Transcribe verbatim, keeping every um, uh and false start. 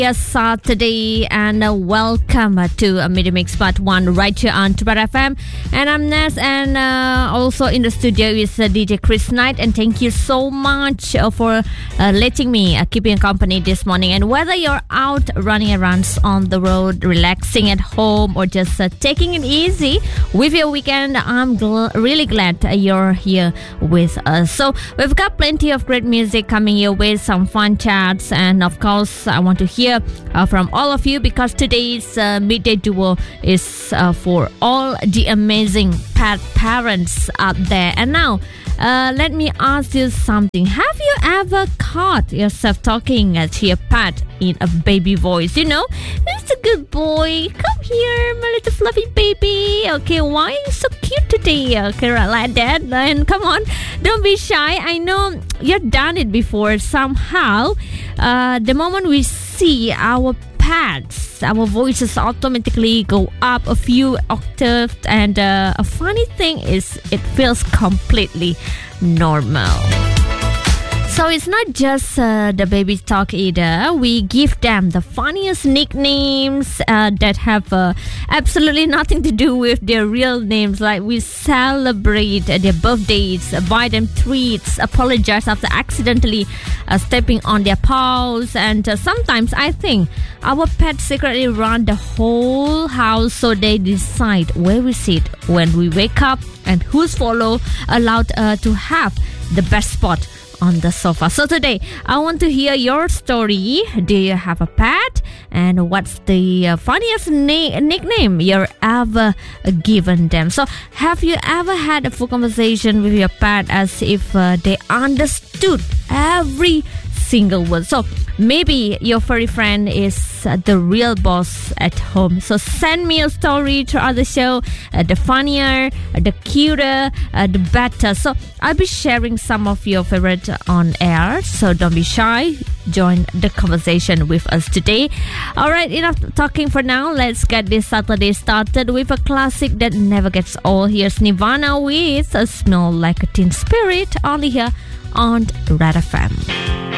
Yes, Saturday, and uh, welcome uh, to uh, Media Mix Part one right here on Tubar F M. And I'm Nes, and uh, also in the studio is uh, D J Chris Knight. And thank you so much uh, for uh, letting me uh, keep you company this morning. And whether you're out running errands on the road, relaxing at home, or just uh, taking it easy with your weekend, I'm gl- really glad uh, you're here with us. So we've got plenty of great music coming your way, some fun chats, and of course, I want to hear Uh, from all of you, because today's uh, midday duo is uh, for all the amazing pet parents out there. And now uh, let me ask you something. Have you ever caught yourself talking uh, to your pet in a baby voice? You know, it's a good boy, come here, my little fluffy baby. Okay, why are you so cute today? Okay, right, like that. And come on, don't be shy. I know you've done it before somehow. Uh, the moment we see our pets, our voices automatically go up a few octaves, and uh, a funny thing is it feels completely normal. So it's not just uh, the baby talk either. We give them the funniest nicknames uh, that have uh, absolutely nothing to do with their real names. Like we celebrate uh, their birthdays, uh, buy them treats, apologize after accidentally uh, stepping on their paws. And uh, sometimes I think our pets secretly run the whole house, so they decide where we sit when we wake up and who's follow allowed uh, to have the best spot on the sofa. So today I want to hear your story. Do you have a pet? And what's the uh, funniest na- nickname you're ever uh, given them? So have you ever had a full conversation with your pet as if uh, they understood every single word? So maybe your furry friend is uh, the real boss at home. So send me a story throughout the show. Uh, the funnier, uh, the cuter, uh, the better. So I'll be sharing some of your favorite on air. So don't be shy. Join the conversation with us today. Alright, enough talking for now. Let's get this Saturday started with a classic that never gets old. Here's Nirvana with a Smell Like a Teen Spirit, only here on Red F M.